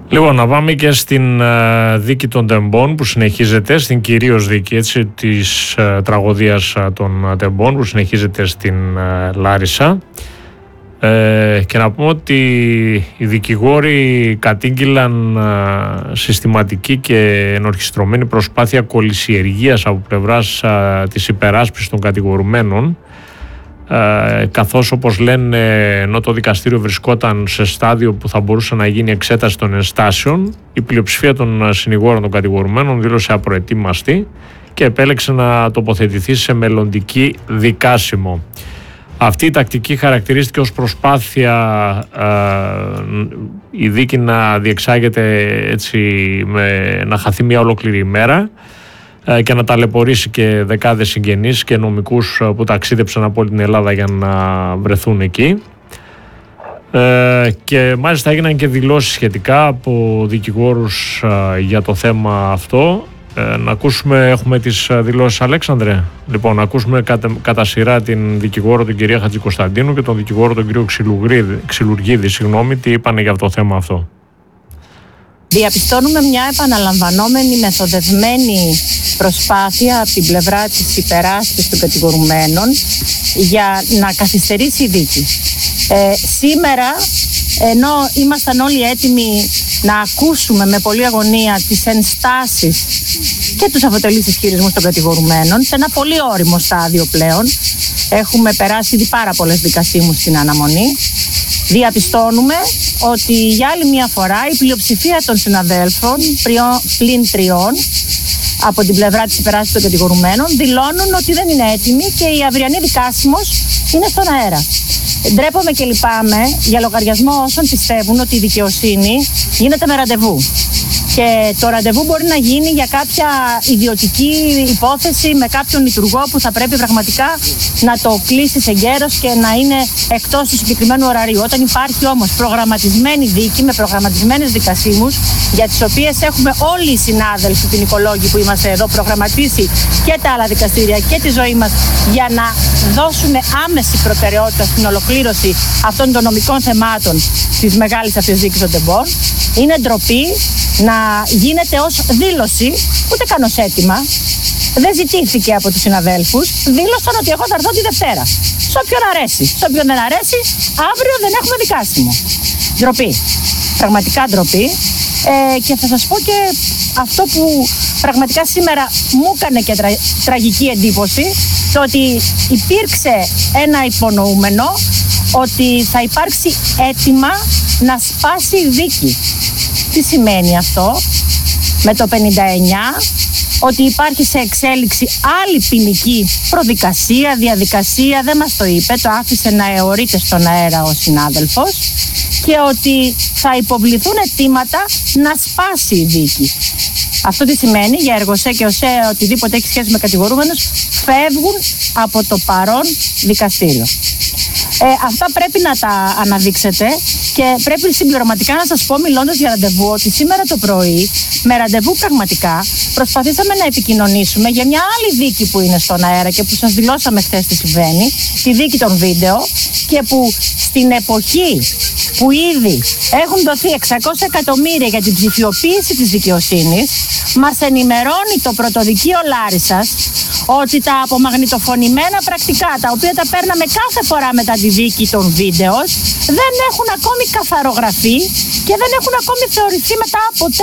Λοιπόν, να πάμε και στην δίκη των Τεμπών που συνεχίζεται, στην κυρίως δίκη της τραγωδίας των Τεμπών που συνεχίζεται στην Λάρισα. Και να πούμε ότι οι δικηγόροι κατήγγειλαν συστηματική και ενορχιστρωμένη προσπάθεια κολυσιεργίας από πλευράς της υπεράσπισης των κατηγορουμένων, καθώς, όπως λένε, ενώ το δικαστήριο βρισκόταν σε στάδιο που θα μπορούσε να γίνει εξέταση των ενστάσεων, η πλειοψηφία των συνηγόρων των κατηγορουμένων δήλωσε απροετοίμαστη και επέλεξε να τοποθετηθεί σε μελλοντική δικάσιμο. Αυτή η τακτική χαρακτηρίστηκε ως προσπάθεια η δίκη να διεξάγεται έτσι, να χαθεί μια ολόκληρη ημέρα και να ταλαιπωρήσει και δεκάδες συγγενείς και νομικούς που ταξίδεψαν από όλη την Ελλάδα για να βρεθούν εκεί. Και μάλιστα έγιναν και δηλώσεις σχετικά από δικηγόρους για το θέμα αυτό. Να ακούσουμε, έχουμε τις δηλώσεις, Αλέξανδρε. Λοιπόν, να ακούσουμε κατά σειρά την δικηγόρο την κυρία Χατζικοσταντίνου και τον δικηγόρο τον κύριο Ξυλουργίδη, τι είπανε για το θέμα αυτό. Διαπιστώνουμε μια επαναλαμβανόμενη μεθοδευμένη προσπάθεια από την πλευρά της υπεράσπισης των κατηγορουμένων για να καθυστερήσει η δίκη. Σήμερα, ενώ ήμασταν όλοι έτοιμοι να ακούσουμε με πολλή αγωνία τις ενστάσεις και τους αφετελείς ισχυρισμούς των κατηγορουμένων, σε ένα πολύ ώριμο στάδιο πλέον, έχουμε περάσει ήδη πάρα πολλές δικασίμους στην αναμονή, διαπιστώνουμε ότι για άλλη μια φορά η πλειοψηφία των συναδέλφων, πλην τριών, από την πλευρά της υπεράσπισης των κατηγορουμένων, δηλώνουν ότι δεν είναι έτοιμοι και η αυριανή δικάσιμος είναι στον αέρα. Ντρέπομαι και λυπάμαι για λογαριασμό όσων πιστεύουν ότι η δικαιοσύνη γίνεται με ραντεβού. Και το ραντεβού μπορεί να γίνει για κάποια ιδιωτική υπόθεση με κάποιον λειτουργό που θα πρέπει πραγματικά να το κλείσει εγκαίρως και να είναι εκτός του συγκεκριμένου ωραρίου. Όταν υπάρχει όμως προγραμματισμένη δίκη με προγραμματισμένες δικασίμους, για τις οποίες έχουμε όλοι οι συνάδελφοι ποινικολόγοι που είμαστε εδώ προγραμματίσει και τα άλλα δικαστήρια και τη ζωή μας για να δώσουν άμεση προτεραιότητα στην ολοκλήρωση αυτών των νομικών θεμάτων της μεγάλης αυτής δίκης των Τεμπών, είναι ντροπή να γίνεται ως δήλωση, ούτε καν ως αίτημα. Δεν ζητήθηκε από τους συναδέλφους, δήλωσαν ότι εγώ θα έρθω τη Δευτέρα. Σε όποιον αρέσει. Σε όποιον δεν αρέσει, αύριο δεν έχουμε δικάσιμο. Ντροπή. Πραγματικά ντροπή. Και θα σας πω και αυτό που πραγματικά σήμερα μου έκανε και τραγική εντύπωση, το ότι υπήρξε ένα υπονοούμενο ότι θα υπάρξει αίτημα να σπάσει η δίκη. Τι σημαίνει αυτό? Με το 59 ότι υπάρχει σε εξέλιξη άλλη ποινική προδικασία, διαδικασία, δεν μας το είπε, το άφησε να αιωρείται στον αέρα ο συνάδελφος, και ότι θα υποβληθούν αιτήματα να σπάσει η δίκη. Αυτό τι σημαίνει? Για εργοσέ και οσέ, οτιδήποτε έχει σχέση με κατηγορούμενους φεύγουν από το παρόν δικαστήριο. Αυτά πρέπει να τα αναδείξετε και πρέπει συμπληρωματικά να σας πω, μιλώντας για ραντεβού, ότι σήμερα το πρωί με ραντεβού πραγματικά προσπαθήσαμε να επικοινωνήσουμε για μια άλλη δίκη που είναι στον αέρα και που σας δηλώσαμε χθες τι συμβαίνει, τη δίκη των βίντεο, και που στην εποχή που ήδη έχουν δοθεί 600 εκατομμύρια για την ψηφιοποίηση της δικαιοσύνης, μας ενημερώνει το πρωτοδικείο Λάρισσας ότι τα απομαγνητοφωνημένα πρακτικά, τα οποία τα παίρναμε κάθε φορά μετά τη δίκη των βίντεο, δεν έχουν ακόμη καθαρογραφεί και δεν έχουν ακόμη θεωρηθεί μετά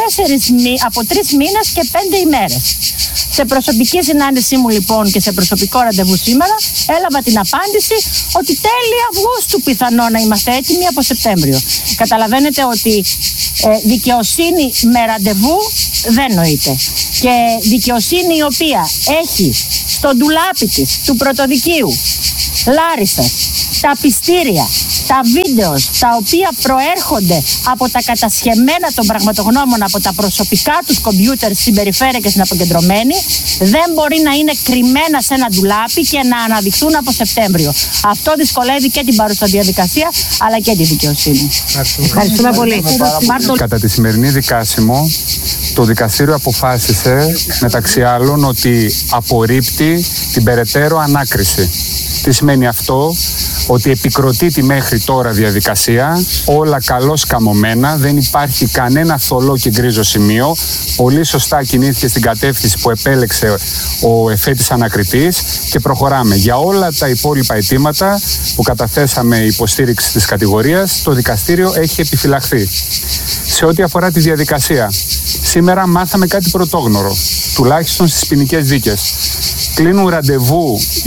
από 3 μήνες και 5 ημέρες. Σε προσωπική συνάντησή μου λοιπόν και σε προσωπικό ραντεβού σήμερα έλαβα την απάντηση ότι τέλη Αυγούστου πιθανό να είμαστε έτοιμοι από Σεπτέμβριο. Καταλαβαίνετε ότι δικαιοσύνη με ραντεβού δεν νοείται. Και δικαιοσύνη η οποία έχει στο ντουλάπι της του πρωτοδικείου Λάρισσας τα πιστήρια, τα βίντεο τα οποία προέρχονται από τα κατασχεμένα των πραγματογνώμων από τα προσωπικά τους κομπιούτερ συμπεριφέρεκες να αποκεντρωμένοι, δεν μπορεί να είναι κρυμμένα σε ένα ντουλάπι και να αναδειχθούν από Σεπτέμβριο. Αυτό δυσκολεύει και την παρούσα διαδικασία αλλά και τη δικαιοσύνη. Ευχαριστούμε πολύ. Κατά τη σημερινή δικάσιμο, το δικαστήριο αποφάσισε μεταξύ άλλων ότι απορρίπτει την περαιτέρω ανάκριση. Τι σημαίνει αυτό? Ότι επικροτεί τη μέχρι τώρα διαδικασία, όλα καλώς καμωμένα, δεν υπάρχει κανένα θολό και γκρίζο σημείο. Πολύ σωστά κινήθηκε στην κατεύθυνση που επέλεξε ο εφέτης ανακριτής και προχωράμε. Για όλα τα υπόλοιπα αιτήματα που καταθέσαμε υποστήριξη της κατηγορίας, το δικαστήριο έχει επιφυλαχθεί. Σε ό,τι αφορά τη διαδικασία, σήμερα μάθαμε κάτι πρωτόγνωρο, τουλάχιστον στις ποινικές δίκες. Κλείνουν ραντεβού οι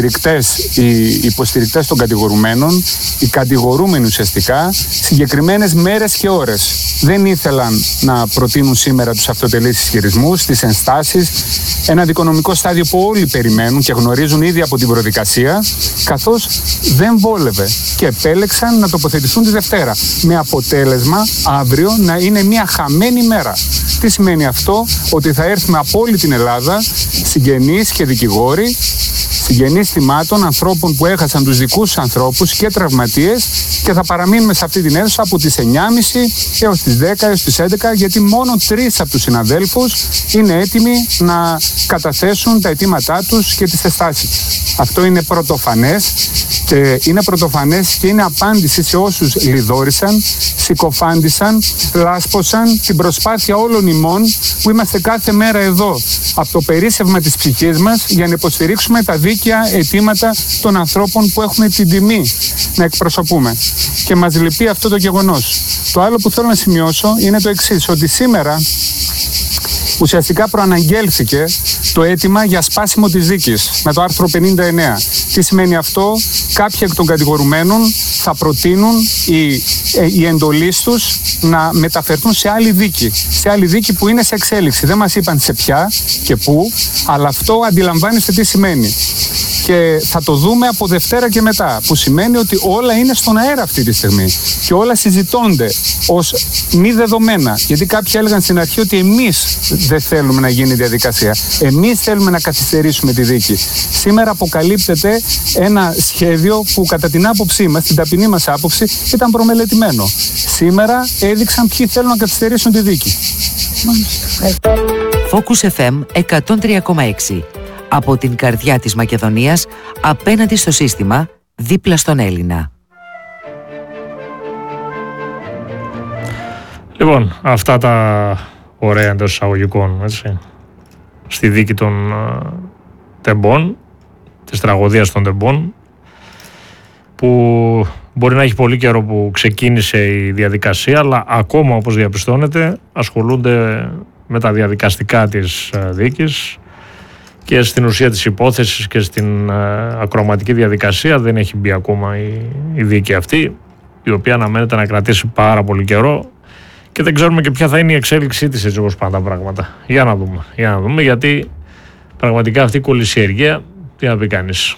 υποστηρικτές των κατηγορουμένων, οι κατηγορούμενοι ουσιαστικά, συγκεκριμένες μέρες και ώρες. Δεν ήθελαν να προτείνουν σήμερα τους αυτοτελείς ισχυρισμούς, τις ενστάσεις, ένα δικονομικό στάδιο που όλοι περιμένουν και γνωρίζουν ήδη από την προδικασία, καθώς δεν βόλευε και επέλεξαν να τοποθετηθούν τη Δευτέρα, με αποτέλεσμα αύριο να είναι μια χαμένη μέρα. Τι σημαίνει αυτό? Ότι θα έρθουμε από όλη την Ελλάδα συγγενείς και δικηγόροι, συγγενείς θυμάτων, ανθρώπων που έχασαν τους δικούς τους ανθρώπους και τραυματίες, και θα παραμείνουμε σε αυτή την αίθουσα από τις 9.30 έως τις 10 έως τις 11, γιατί μόνο 3 από τους συναδέλφους είναι έτοιμοι να καταθέσουν τα αιτήματά τους και τις ενστάσεις. Αυτό είναι πρωτοφανές και είναι πρωτοφανές και είναι απάντηση σε όσους λιδόρισαν, συκοφάντησαν, λάσπωσαν την προσπάθεια όλων ημών που είμαστε κάθε μέρα εδώ από το περίσσευμα της ψυχής μας για να υποστηρίξουμε τα δίκαια αιτήματα των ανθρώπων που έχουμε την τιμή να εκπροσωπούμε. Και μας λυπεί αυτό το γεγονός. Το άλλο που θέλω να σημειώσω είναι το εξής, ότι σήμερα ουσιαστικά προαναγγέλθηκε το αίτημα για σπάσιμο της δίκης με το άρθρο 59. Τι σημαίνει αυτό? Κάποιοι εκ των κατηγορουμένων θα προτείνουν οι εντολείς τους να μεταφερθούν σε άλλη δίκη. Σε άλλη δίκη που είναι σε εξέλιξη. Δεν μας είπαν σε ποια και πού, αλλά αυτό αντιλαμβάνεστε τι σημαίνει. Και θα το δούμε από Δευτέρα και μετά, που σημαίνει ότι όλα είναι στον αέρα αυτή τη στιγμή και όλα συζητώνται ως μη δεδομένα. Γιατί κάποιοι έλεγαν στην αρχή ότι εμείς δεν θέλουμε να γίνει διαδικασία. Εμείς θέλουμε να καθυστερήσουμε τη δίκη. Σήμερα αποκαλύπτεται ένα σχέδιο που κατά την άποψή μας, την ταπεινή μας άποψη, ήταν προμελετημένο. Σήμερα έδειξαν ποιοι θέλουν να καθυστερήσουν τη δίκη. Focus FM 103,6. Από την καρδιά της Μακεδονίας, απέναντι στο σύστημα, δίπλα στον Έλληνα. Λοιπόν, αυτά τα ωραία εντός εισαγωγικών, έτσι, στη δίκη των τεμπών, της τραγωδίας των τεμπών, που μπορεί να έχει πολύ καιρό που ξεκίνησε η διαδικασία, αλλά ακόμα, όπως διαπιστώνεται, ασχολούνται με τα διαδικαστικά της δίκης και στην ουσία της υπόθεσης και στην ακροαματική διαδικασία. Δεν έχει μπει ακόμα η δίκη αυτή, η οποία αναμένεται να κρατήσει πάρα πολύ καιρό και δεν ξέρουμε και ποια θα είναι η εξέλιξή της, έτσι όπως πάνε τα πράγματα. Για να δούμε, γιατί πραγματικά αυτή η κολυσιεργία, τι να πει κανείς.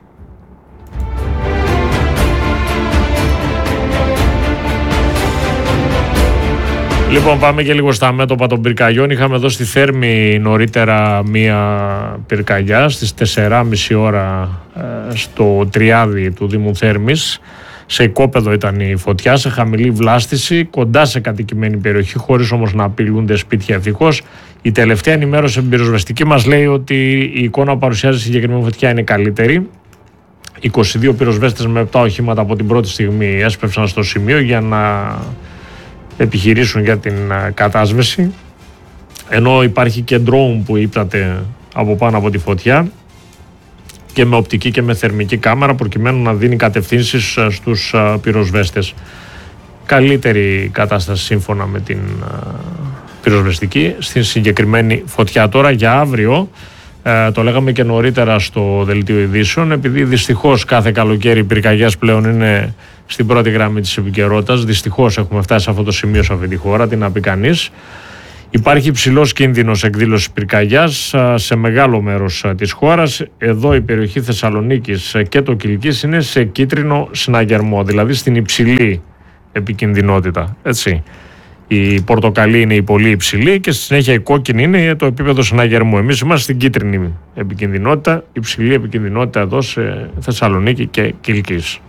Λοιπόν, πάμε και λίγο στα μέτωπα των πυρκαγιών. Είχαμε εδώ στη Θέρμη νωρίτερα μία πυρκαγιά στις 4.30 ώρα στο Τριάδι του Δήμου Θέρμης. Σε οικόπεδο ήταν η φωτιά, σε χαμηλή βλάστηση, κοντά σε κατοικημένη περιοχή, χωρίς όμως να απειλούνται σπίτια, ευτυχώς. Η τελευταία ενημέρωση πυροσβεστική μας λέει ότι η εικόνα που παρουσιάζει συγκεκριμένη φωτιά είναι καλύτερη. 22 πυροσβέστες με 7 οχήματα από την πρώτη στιγμή έσπευσαν στο σημείο για να επιχειρήσουν για την κατάσβεση, ενώ υπάρχει και ντρόουν που ύπταται από πάνω από τη φωτιά και με οπτική και με θερμική κάμερα, προκειμένου να δίνει κατευθύνσεις στους πυροσβέστες. Καλύτερη κατάσταση σύμφωνα με την πυροσβεστική στην συγκεκριμένη φωτιά. Τώρα για αύριο, το λέγαμε και νωρίτερα στο δελτίο ειδήσεων, επειδή δυστυχώς κάθε καλοκαίρι οι πυρκαγιές πλέον είναι στην πρώτη γραμμή της επικαιρότητας, δυστυχώς έχουμε φτάσει σε αυτό το σημείο σε αυτή τη χώρα, τι να πει κανείς. Υπάρχει υψηλός κίνδυνος εκδήλωσης πυρκαγιάς σε μεγάλο μέρος της χώρας. Εδώ η περιοχή Θεσσαλονίκης και το Κιλκής είναι σε κίτρινο συναγερμό, δηλαδή στην υψηλή επικινδυνότητα. Έτσι. Η πορτοκαλί είναι η πολύ υψηλή και στη συνέχεια η κόκκινη είναι το επίπεδο συναγερμού. Εμείς είμαστε στην κίτρινη επικινδυνότητα, υψηλή επικινδυνότητα εδώ σε Θεσσαλονίκη και Κιλκής.